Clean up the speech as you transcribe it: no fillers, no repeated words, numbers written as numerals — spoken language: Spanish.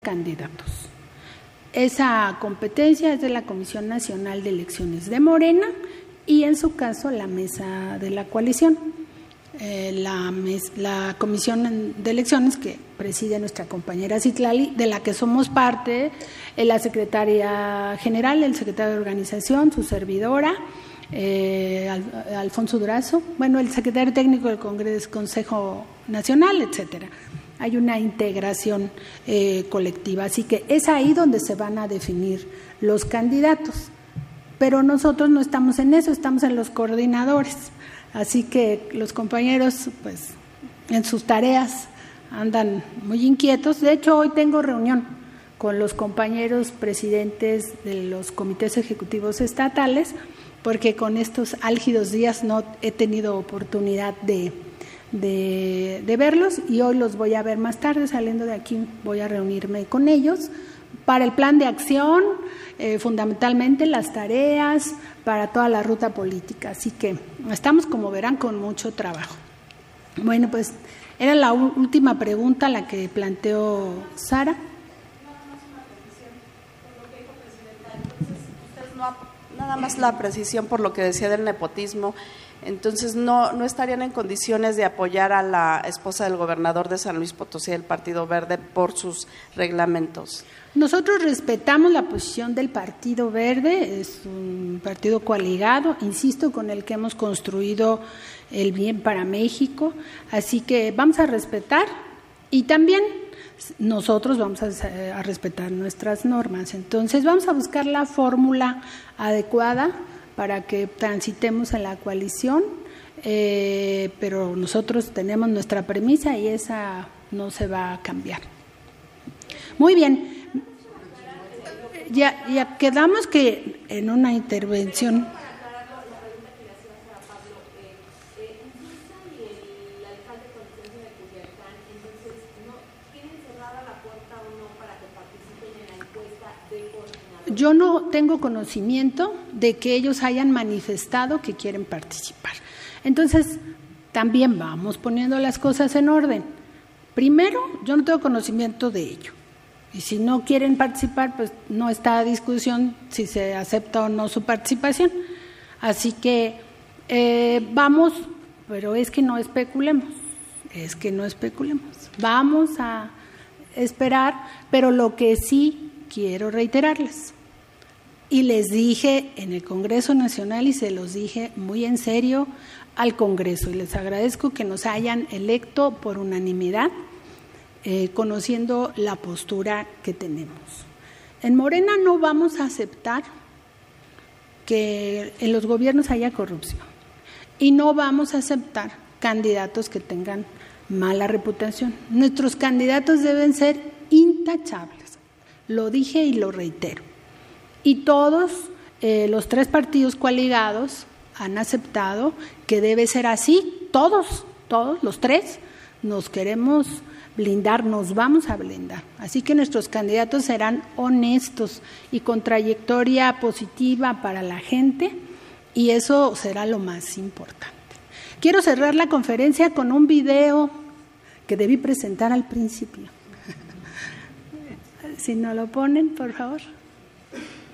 candidatos. Esa competencia es de la Comisión Nacional de Elecciones de Morena y en su caso la mesa de la coalición. La Comisión de Elecciones que preside nuestra compañera Citlali, de la que somos parte, la secretaria general, el secretario de organización, su servidora, Alfonso Durazo, bueno, el secretario técnico del Consejo Nacional, etcétera. Hay una integración colectiva, así que es ahí donde se van a definir los candidatos. Pero nosotros no estamos en eso, estamos en los coordinadores. Así que los compañeros, pues, en sus tareas andan muy inquietos. De hecho, hoy tengo reunión con los compañeros presidentes de los comités ejecutivos estatales, porque con estos álgidos días no he tenido oportunidad de verlos y hoy los voy a ver más tarde. Saliendo de aquí voy a reunirme con ellos para el plan de acción, fundamentalmente las tareas, para toda la ruta política. Así que estamos, como verán, con mucho trabajo. Bueno, pues era la última pregunta la que planteó Sara. Nada más la precisión por lo que decía del nepotismo. Entonces, no estarían en condiciones de apoyar a la esposa del gobernador de San Luis Potosí del Partido Verde por sus reglamentos. Nosotros respetamos la posición del Partido Verde, es un partido coaligado, insisto, con el que hemos construido el bien para México, así que vamos a respetar y también nosotros vamos a respetar nuestras normas. Entonces vamos a buscar la fórmula adecuada para que transitemos en la coalición, pero nosotros tenemos nuestra premisa y esa no se va a cambiar. Muy bien, ya quedamos que en una intervención. Yo no tengo conocimiento de que ellos hayan manifestado que quieren participar. Entonces, también vamos poniendo las cosas en orden. Primero, yo no tengo conocimiento de ello. Y si no quieren participar, pues no está a discusión si se acepta o no su participación. Así que vamos, pero es que no especulemos. Vamos a esperar, pero lo que sí quiero reiterarles. Y les dije en el Congreso Nacional y se los dije muy en serio al Congreso y les agradezco que nos hayan electo por unanimidad, conociendo la postura que tenemos. En Morena no vamos a aceptar que en los gobiernos haya corrupción y no vamos a aceptar candidatos que tengan mala reputación. Nuestros candidatos deben ser intachables, lo dije y lo reitero. Y todos los tres partidos coaligados han aceptado que debe ser así, todos los tres nos queremos blindar, nos vamos a blindar. Así que nuestros candidatos serán honestos y con trayectoria positiva para la gente y eso será lo más importante. Quiero cerrar la conferencia con un video que debí presentar al principio. Si no lo ponen, por favor.